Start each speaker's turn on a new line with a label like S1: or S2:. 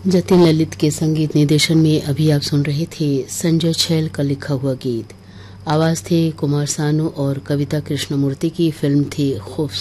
S1: जतिन ललित के संगीत निर्देशन में अभी आप सुन रहे थे संजय छैल का लिखा हुआ गीत। आवाज थे कुमार सानू और कविता कृष्णमूर्ति की। फिल्म थी खूबसूरत।